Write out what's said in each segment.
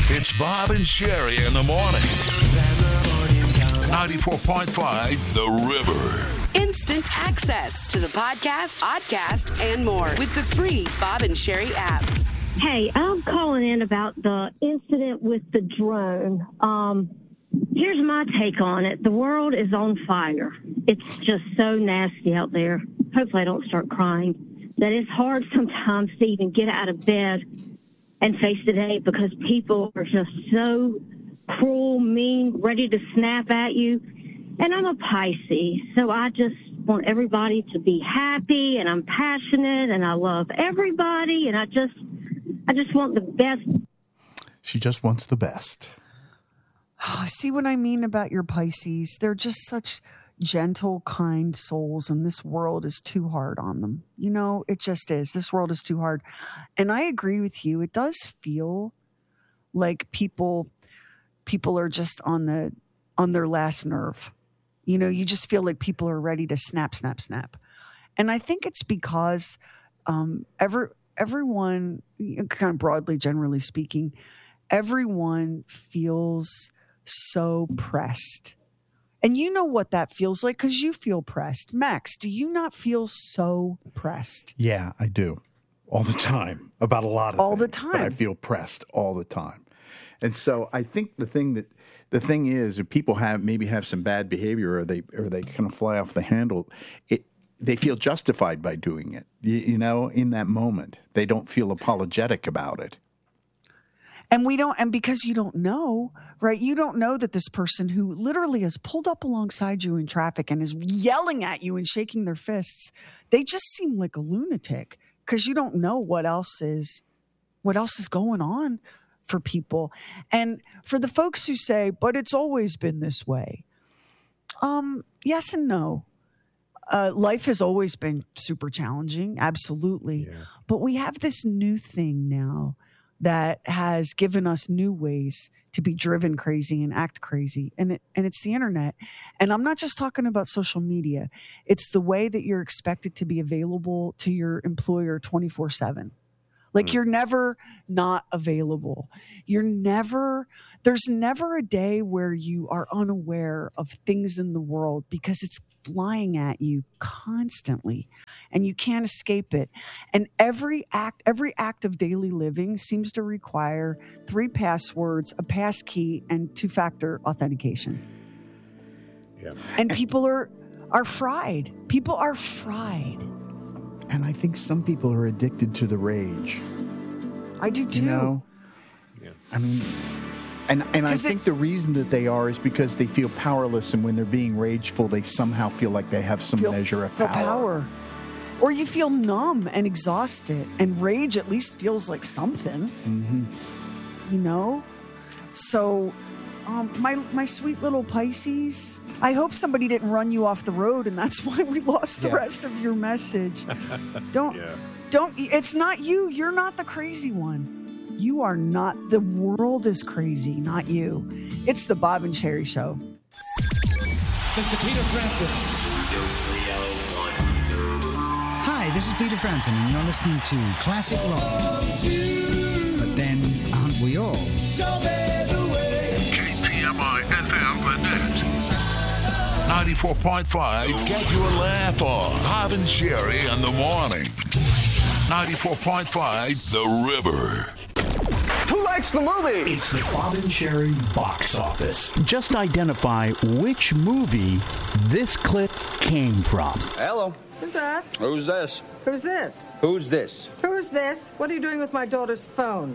It's Bob and Sherry in the morning. 94.5 The River. Instant access to the podcast, podcast, and more with the free Bob and Sherry app. Hey, I'm calling in about the incident with the drone. Here's my take on it. The world is on fire. It's just so nasty out there. Hopefully I don't start crying. That it's hard sometimes to even get out of bed and face the day because people are just so cruel, mean, ready to snap at you. And I'm a Pisces, so I just want everybody to be happy, and I'm passionate, and I love everybody, and I just want the best. She just wants the best. Oh, see what I mean about your Pisces? They're just such gentle, kind souls, and this world is too hard on them. You know, it just is. This world is too hard. And I agree with you. It does feel like people are just on their last nerve. You know, you just feel like people are ready to snap, snap, snap. And I think it's because everyone, kind of broadly, generally speaking, everyone feels so pressed. And you know what that feels like because you feel pressed. Max, do you not feel so pressed? Yeah, I do. All the time. About a lot of all things. The time. But I feel pressed all the time. And so I think the thing is, if people have some bad behavior or they kind of fly off the handle, they feel justified by doing it. You know, in that moment, they don't feel apologetic about it. And because you don't know, right? You don't know that this person who literally has pulled up alongside you in traffic and is yelling at you and shaking their fists, they just seem like a lunatic because you don't know what else is going on for people. And for the folks who say, but it's always been this way. Yes and no. Life has always been super challenging. Absolutely. Yeah. But we have this new thing now that has given us new ways to be driven crazy and act crazy. And it's the internet. And I'm not just talking about social media. It's the way that you're expected to be available to your employer 24/7. Like you're never not available. There's never a day where you are unaware of things in the world because it's flying at you constantly and you can't escape it. And every act of daily living seems to require 3 passwords, a pass key, and 2-factor authentication. Yeah. And people are fried. People are fried. And I think some people are addicted to the rage. I do too. You know? Yeah. I mean, and I think the reason that they are is because they feel powerless, and when they're being rageful, they somehow feel like they have some measure of power. Or you feel numb and exhausted, and rage at least feels like something. Mm-hmm. You know? So, my sweet little Pisces, I hope somebody didn't run you off the road, and that's why we lost the rest of your message. Don't, it's not you. You're not the crazy one. You are not. The world is crazy, not you. It's the Bob and Sherry Show. Mr. Peter Frampton. Hi, this is Peter Frampton, and you're listening to Classic Rock. But then, aren't we all? KPMI FM Manette. 94.5, get your laugh on. Bob and Sherry in the morning. 94.5, The River. Who likes the movie? It's the Bob and Sherry box office. Just identify which movie this clip came from. Hello. Who's that? Who's this? Who's this? Who's this? Who's this? What are you doing with my daughter's phone?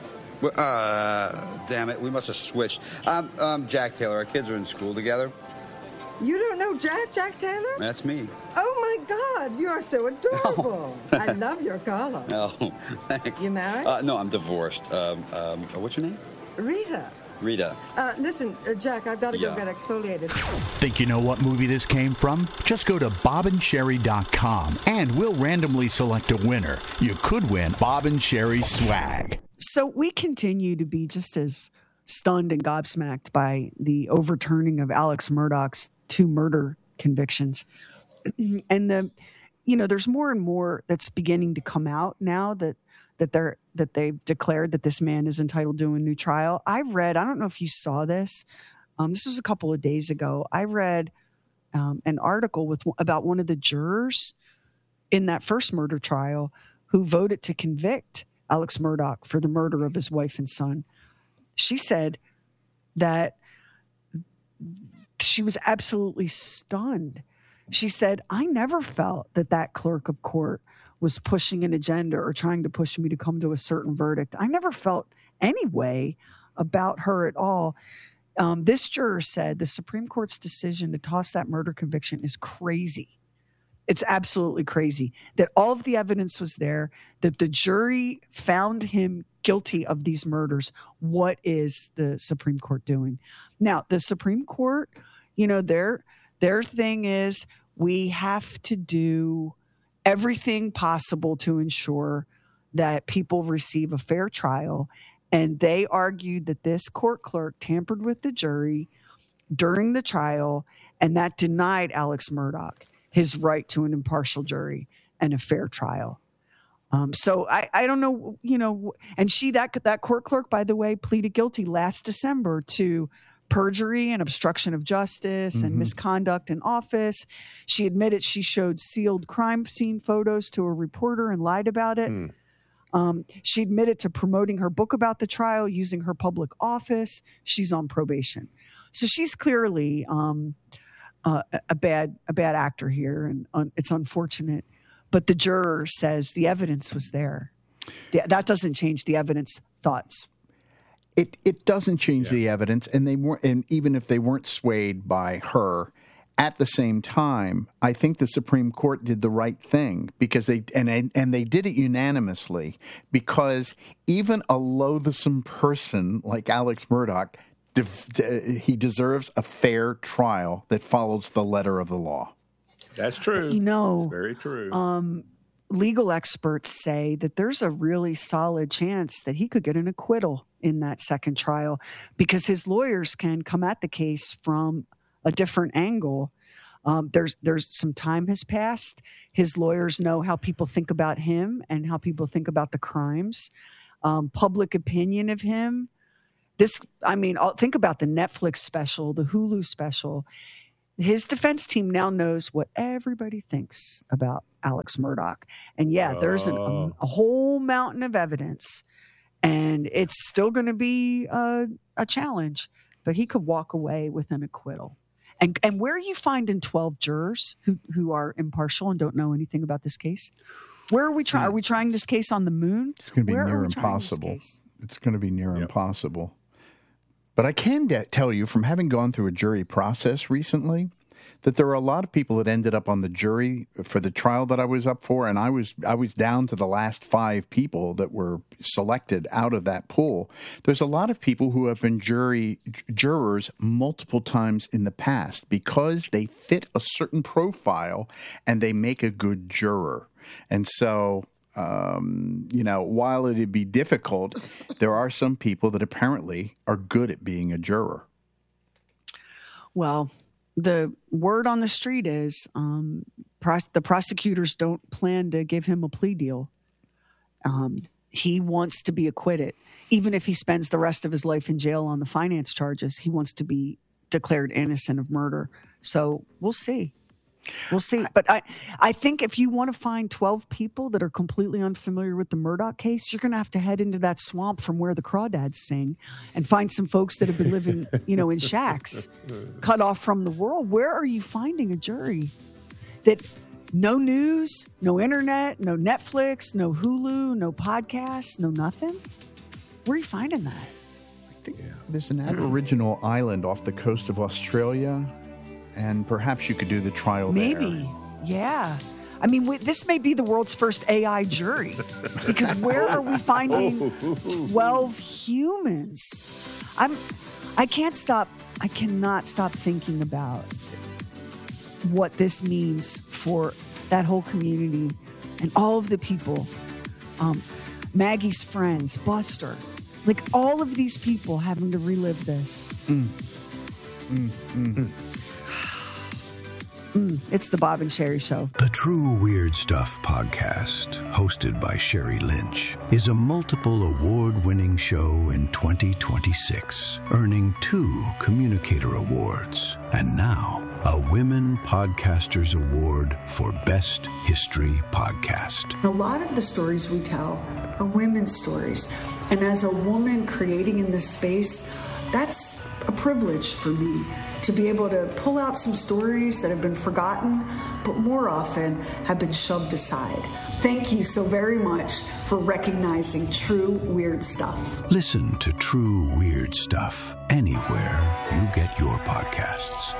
Damn it. We must have switched. I'm Jack Taylor. Our kids are in school together. You don't know Jack Taylor? That's me. Oh, my God. You are so adorable. Oh. I love your collar. Oh, thanks. You married? No, I'm divorced. What's your name? Rita. Rita. Listen, Jack, I've got to go get exfoliated. Think you know what movie this came from? Just go to bobandsherry.com and we'll randomly select a winner. You could win Bob and Sherry swag. So we continue to be just as stunned and gobsmacked by the overturning of Alex Murdaugh's 2 murder convictions. And there's more and more that's beginning to come out now that that they've declared that this man is entitled to a new trial. I don't know if you saw this. This was a couple of days ago. I read an article about one of the jurors in that first murder trial who voted to convict Alex Murdaugh for the murder of his wife and son. She said that she was absolutely stunned. She said, I never felt that clerk of court was pushing an agenda or trying to push me to come to a certain verdict. I never felt any way about her at all. This juror said the Supreme Court's decision to toss that murder conviction is crazy. It's absolutely crazy that all of the evidence was there, that the jury found him guilty of these murders. What is the Supreme Court doing? Now, the Supreme Court, their thing is we have to do everything possible to ensure that people receive a fair trial. And they argued that this court clerk tampered with the jury during the trial, and that denied Alex Murdaugh his right to an impartial jury and a fair trial. So I don't know, and that court clerk, by the way, pleaded guilty last December to perjury and obstruction of justice and misconduct in office. She admitted she showed sealed crime scene photos to a reporter and lied about it. She admitted to promoting her book about the trial using her public office. She's on probation. So she's clearly a bad actor here, and it's unfortunate. But the juror says the evidence was there. That doesn't change the evidence. Thoughts? It doesn't change the evidence, and even if they weren't swayed by her, at the same time, I think the Supreme Court did the right thing because they did it unanimously, because even a loathsome person like Alex Murdaugh, he deserves a fair trial that follows the letter of the law. That's true. It's very true. Legal experts say that there's a really solid chance that he could get an acquittal in that second trial because his lawyers can come at the case from a different angle. There's some time has passed. His lawyers know how people think about him and how people think about the crimes. Public opinion of him. Think about the Netflix special, the Hulu special. His defense team now knows what everybody thinks about Alex Murdaugh. And there's a whole mountain of evidence, and it's still going to be a challenge, but he could walk away with an acquittal. And where are you finding 12 jurors who are impartial and don't know anything about this case? Where are we trying? Are we trying this case on the moon? It's going to be near impossible. It's going to be near impossible. But I can tell you from having gone through a jury process recently that there are a lot of people that ended up on the jury for the trial that I was up for, and I was down to the last 5 people that were selected out of that pool. There's a lot of people who have been jurors multiple times in the past because they fit a certain profile and they make a good juror. And so while it'd be difficult, there are some people that apparently are good at being a juror. Well, the word on the street is the prosecutors don't plan to give him a plea deal. He wants to be acquitted. Even if he spends the rest of his life in jail on the finance charges, he wants to be declared innocent of murder. So we'll see. We'll see. But I think if you want to find 12 people that are completely unfamiliar with the Murdaugh case, you're going to have to head into that swamp from where the crawdads sing and find some folks that have been living, in shacks, cut off from the world. Where are you finding a jury that no news, no internet, no Netflix, no Hulu, no podcasts, no nothing? Where are you finding that? I think there's an Aboriginal island off the coast of Australia. And perhaps you could do the trial there. Maybe, yeah. I mean, this may be the world's first AI jury, because where are we finding 12 humans? I cannot stop thinking about what this means for that whole community and all of the people. Maggie's friends, Buster, like all of these people having to relive this. It's the Bob and Sherry Show. The True Weird Stuff podcast, hosted by Sherry Lynch, is a multiple award-winning show in 2026, earning 2 Communicator Awards, and now a Women Podcasters Award for Best History Podcast. A lot of the stories we tell are women's stories, and as a woman creating in this space, that's a privilege for me to be able to pull out some stories that have been forgotten, but more often have been shoved aside. Thank you so very much for recognizing True Weird Stuff. Listen to True Weird Stuff anywhere you get your podcasts.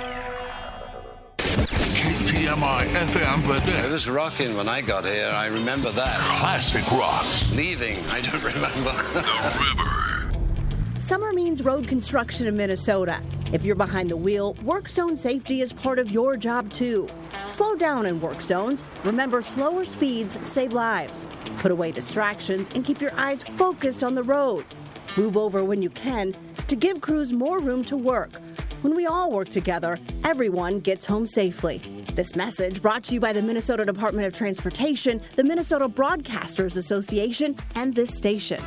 KPMI FM The Day. It was rocking when I got here. I remember that. Classic rock. Leaving, I don't remember. The River. Summer means road construction in Minnesota. If you're behind the wheel, work zone safety is part of your job too. Slow down in work zones. Remember, slower speeds save lives. Put away distractions and keep your eyes focused on the road. Move over when you can to give crews more room to work. When we all work together, everyone gets home safely. This message brought to you by the Minnesota Department of Transportation, the Minnesota Broadcasters Association, and this station.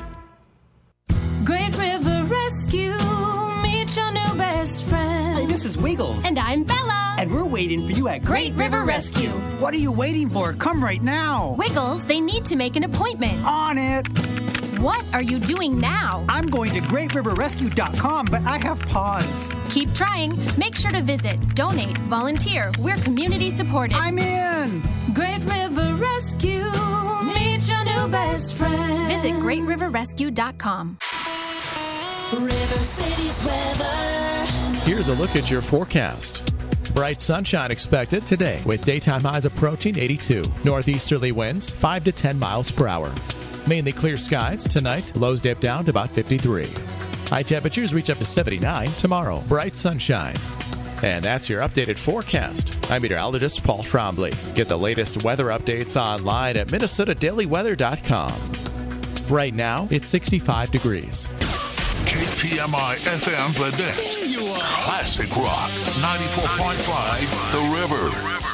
Great River Rescue, meet your new best friend. Hey, this is Wiggles. And I'm Bella. And we're waiting for you at Great River Rescue. What are you waiting for? Come right now. Wiggles, they need to make an appointment. On it. What are you doing now? I'm going to greatriverrescue.com, but I have pause. Keep trying. Make sure to visit, donate, volunteer. We're community supported. I'm in. Great River Rescue, meet your new best friend. Visit greatriverrescue.com. River City's weather. Here's a look at your forecast. Bright sunshine expected today with daytime highs approaching 82. Northeasterly winds 5 to 10 miles per hour. Mainly clear skies tonight. Lows dip down to about 53. High temperatures reach up to 79 tomorrow. Bright sunshine. And that's your updated forecast. I'm meteorologist Paul Trombley. Get the latest weather updates online at minnesotadailyweather.com. Right now, it's 65 degrees. KPMI FM The Day. Classic rock. 94.5 The River.